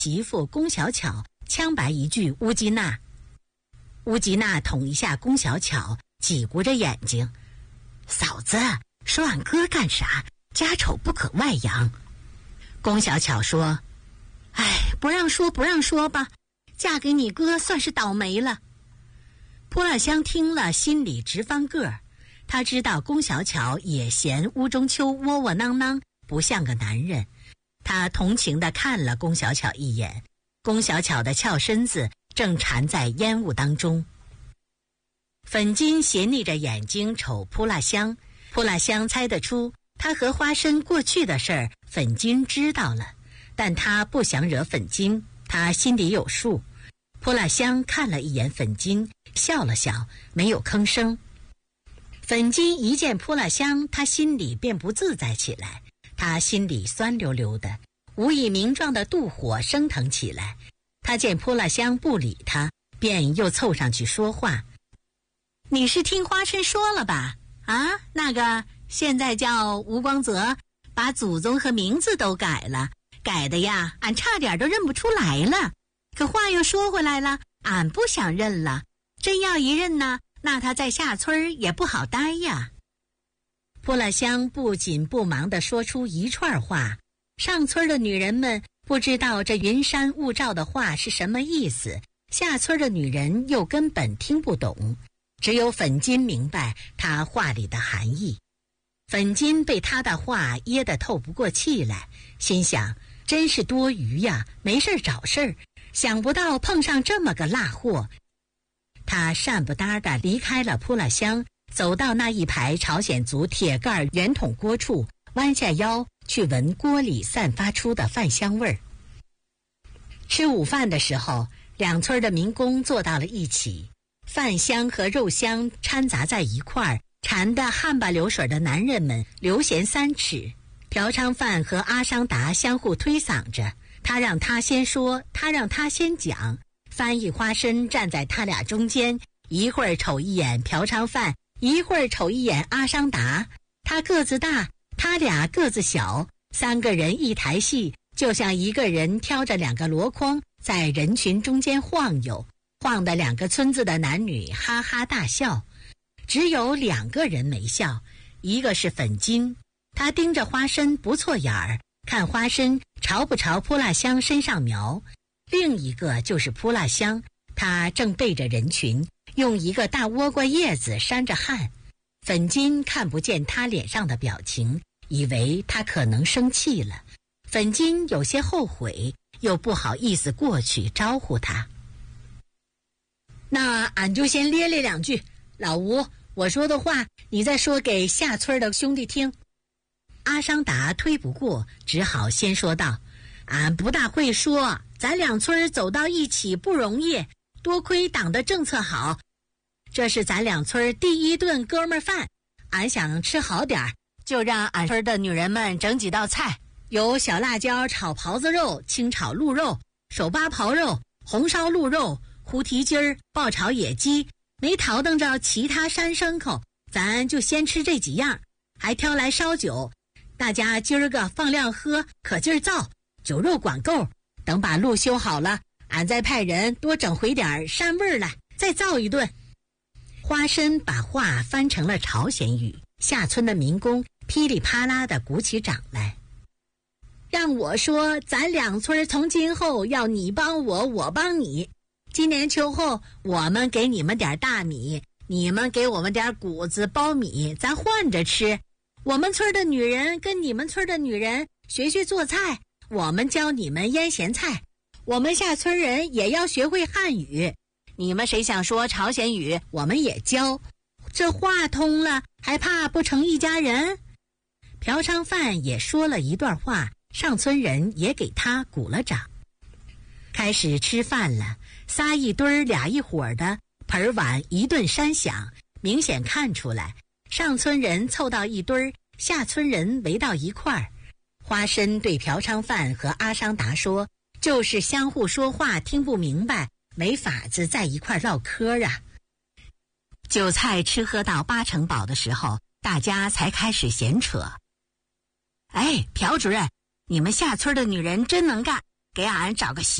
媳妇龚小巧枪白一句乌吉娜。乌吉娜捅一下龚小巧，挤鼓着眼睛：“嫂子，说俺哥干啥？家丑不可外扬。”龚小巧说：“哎，不让说不让说吧，嫁给你哥算是倒霉了。”扑辣香听了，心里直翻个儿。他知道龚小巧也嫌乌中秋窝窝囊囊，不像个男人。他同情地看了龚小巧一眼，龚小巧的翘身子正缠在烟雾当中。粉金斜睨着眼睛瞅扑辣香，扑辣香猜得出他和花生过去的事儿，粉金知道了，但他不想惹粉金，他心里有数。扑辣香看了一眼粉金，笑了笑，没有吭声。粉金一见扑辣香，他心里便不自在起来，他心里酸溜溜的，无以名状的妒火升腾起来。他见扑辣香不理他，便又凑上去说话：“你是听花生说了吧？啊，那个现在叫吴光泽，把祖宗和名字都改了，改的呀，俺差点都认不出来了。可话又说回来了，俺不想认了，真要一认呢，那他在下村也不好待呀。”扑辣香不紧不忙地说出一串话，上村的女人们不知道这云山雾罩的话是什么意思，下村的女人又根本听不懂，只有粉金明白他话里的含义。粉金被他的话噎得透不过气来，心想真是多余呀，没事找事儿，想不到碰上这么个辣货。他善不搭地离开了扑辣香，走到那一排朝鲜族铁盖圆筒锅处，弯下腰去闻锅里散发出的饭香味儿。吃午饭的时候，两村的民工坐到了一起，饭香和肉香掺杂在一块儿，馋得汗吧流水的男人们流涎三尺。朴昌范和阿商达相互推搡着，他让他先说，他让他先讲。翻译花生站在他俩中间，一会儿瞅一眼朴昌范，一会儿瞅一眼阿商达。他个子大，他俩个子小，三个人一台戏，就像一个人挑着两个箩筐在人群中间晃悠，晃得两个村子的男女哈哈大笑。只有两个人没笑，一个是粉金，他盯着花生不错眼儿，看花生朝不朝扑辣香身上瞄；另一个就是扑辣香，他正背着人群，用一个大倭瓜叶子扇着汗。粉金看不见他脸上的表情，以为他可能生气了。粉金有些后悔，又不好意思过去招呼他。那俺就先咧咧两句，老吴，我说的话你再说给下村的兄弟听。阿商达推不过，只好先说道：俺不大会说，咱两村走到一起不容易，多亏党的政策好，这是咱两村第一顿哥们饭，俺想吃好点儿，就让俺村的女人们整几道菜，有小辣椒炒狍子肉、清炒鹿肉、手扒狍肉、红烧鹿肉、胡蹄筋儿、爆炒野鸡，没淘腾着其他山牲口，咱就先吃这几样，还挑来烧酒，大家今儿个放量喝，可劲儿造，酒肉管够，等把路修好了，俺再派人多整回点膻味儿来，再造一顿。花生把话翻成了朝鲜语，下村的民工噼里啪啦地鼓起掌来。让我说，咱两村从今后要你帮我，我帮你。今年秋后，我们给你们点大米，你们给我们点谷子、苞米，咱换着吃。我们村的女人跟你们村的女人学学做菜，我们教你们腌咸菜。我们下村人也要学会汉语，你们谁想说朝鲜语，我们也教。这话通了，还怕不成一家人？朴昌范也说了一段话，上村人也给他鼓了掌。开始吃饭了，仨一堆儿俩一伙的，盆碗一顿山响，明显看出来，上村人凑到一堆儿，下村人围到一块儿。花生对朴昌范和阿商达说，就是相互说话听不明白，没法子在一块唠嗑啊。酒菜吃喝到8成饱的时候，大家才开始闲扯。哎，朴主任，你们下村的女人真能干， 给俺找个媳